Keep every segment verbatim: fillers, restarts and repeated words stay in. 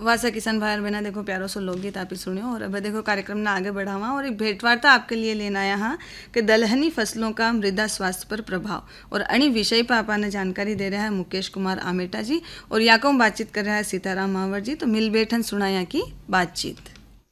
वासा किसान भाई बहना देखो प्यारो सो लोकगीत आप ही सुनियो और अब देखो कार्यक्रम ना आगे बढ़ावा और एक भेंटवार्ता आपके लिए लेना आया हाँ कि दलहनी फसलों का मृदा स्वास्थ्य पर प्रभाव और अणी विषय पर आपने जानकारी दे रहा है मुकेश कुमार आमेटा जी और याको बातचीत कर रहा है सीताराम मावर जी। तो मिल बैठन सुनाया की बातचीत।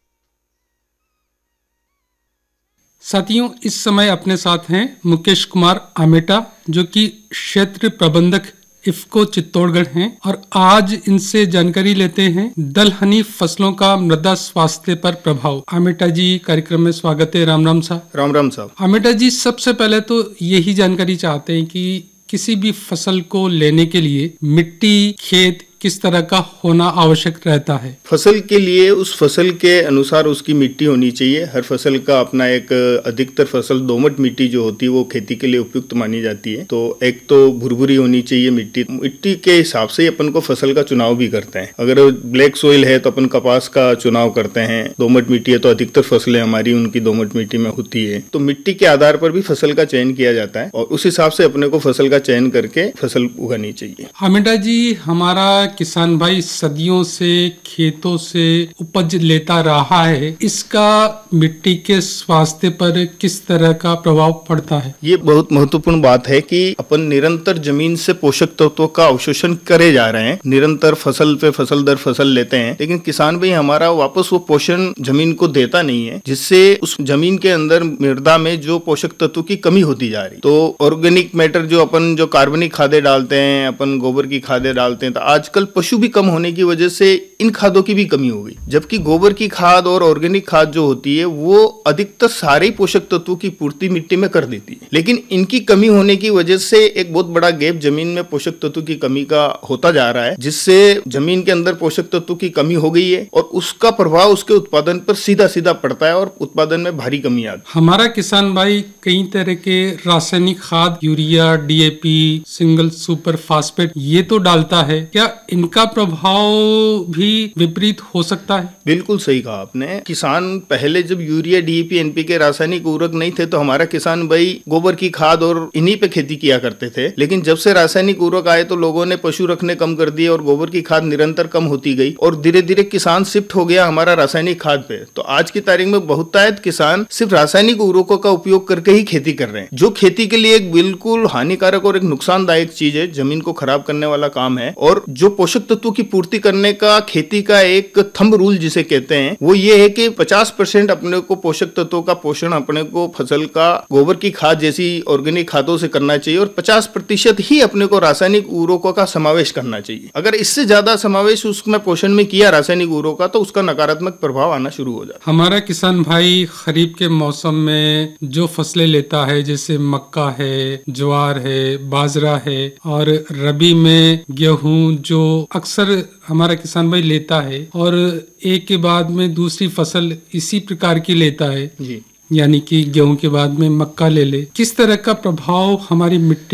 साथियों, इस समय अपने साथ हैं मुकेश कुमार आमेटा जो कि क्षेत्र प्रबंधक इफ्को चित्तौड़गढ़ हैं और आज इनसे जानकारी लेते हैं दलहनी फसलों का मृदा स्वास्थ्य पर प्रभाव। आमेटा जी, कार्यक्रम में स्वागत है। राम राम साहब। राम राम साहब। आमेटा जी, सबसे पहले तो यही जानकारी चाहते हैं कि किसी भी फसल को लेने के लिए मिट्टी, खेत किस तरह का होना आवश्यक रहता है? फसल के लिए उस फसल के अनुसार उसकी मिट्टी होनी चाहिए। हर फसल का अपना एक, अधिकतर फसल दोमट मिट्टी जो होती है वो खेती के लिए उपयुक्त मानी जाती है। तो एक तो भुरभुरी होनी चाहिए मिट्टी। मिट्टी के हिसाब से अपन को फसल का चुनाव भी करते हैं। अगर ब्लैक सोइल है तो अपन कपास का चुनाव करते हैं। दोमट मिट्टी है तो अधिकतर फसलें हमारी उनकी दोमट मिट्टी में होती है। तो मिट्टी के आधार पर भी फसल का चयन किया जाता है और उस हिसाब से अपने को फसल का चयन करके फसल उगानी चाहिए। आमेटा जी, हमारा किसान भाई सदियों से खेतों से उपज लेता रहा है, इसका मिट्टी के स्वास्थ्य पर किस तरह का प्रभाव पड़ता है? ये बहुत महत्वपूर्ण बात है कि अपन निरंतर जमीन से पोषक तत्वों का अवशोषण करे जा रहे हैं। निरंतर फसल पे फसल दर फसल लेते हैं, लेकिन किसान भाई हमारा वापस वो पोषण जमीन को देता नहीं है, जिससे उस जमीन के अंदर मृदा में जो पोषक तत्व की कमी होती जा रही। तो ऑर्गेनिक मैटर जो अपन जो कार्बनिक खादें डालते हैं, अपन गोबर की खादें डालते हैं, तो आजकल पशु भी कम होने की वजह से इन खादों की भी कमी हो गई। जबकि गोबर की खाद और ऑर्गेनिक खाद जो होती है वो अधिकतर सारे पोषक तत्वों की पूर्ति मिट्टी में कर देती है, लेकिन इनकी कमी होने की वजह से एक बहुत बड़ा गैप जमीन में पोषक तत्व की कमी का होता जा रहा है, जिससे जमीन के अंदर पोषक तत्व की कमी हो गई है और उसका प्रभाव उसके उत्पादन पर सीधा सीधा पड़ता है और उत्पादन में भारी कमी आती है। हमारा किसान भाई कई तरह के रासायनिक खाद, urea, DAP, single super phosphate ये तो डालता है, क्या इनका प्रभाव भी विपरीत हो सकता है? बिल्कुल सही कहा आपने। किसान पहले जब यूरिया, डीएपी, एनपीके रासायनिक उर्वरक नहीं थे तो हमारा किसान भाई गोबर की खाद और इन्हीं पे खेती किया करते थे। लेकिन जब से रासायनिक उर्वरक आए तो लोगों ने पशु रखने कम कर दिए और गोबर की खाद निरंतर कम होती गई और धीरे धीरे किसान शिफ्ट हो गया हमारा रासायनिक खाद पे। तो आज की तारीख में बहुतायत किसान सिर्फ रासायनिक उर्वरकों का उपयोग करके ही खेती कर रहे हैं, जो खेती के लिए एक बिल्कुल हानिकारक और एक नुकसानदायक चीज है, जमीन को खराब करने वाला काम है। और जो पोषक तत्वों की पूर्ति करने का खेती का एक थंब रूल जिसे कहते हैं वो ये है कि पचास परसेंट अपने को पोषक तत्वों का पोषण अपने को फसल का गोबर की खाद जैसी ऑर्गेनिक खादों से करना चाहिए और पचास प्रतिशत ही अपने को रासायनिक उर्वरकों का समावेश करना चाहिए। अगर इससे ज्यादा समावेश उसमें पोषण में किया रासायनिक उर्वरकों का तो उसका नकारात्मक प्रभाव आना शुरू हो जाता है। हमारा किसान भाई खरीफ के मौसम में जो फसलें लेता है जैसे मक्का है, ज्वार है, बाजरा है और रबी में गेहूं जो अक्सर हमारा किसान भाई लेता है और एक के बाद में दूसरी फसल इसी प्रकार की लेता है जी, यानी कि गेहूं के बाद में मक्का ले ले, किस तरह का प्रभाव हमारी मिट्टी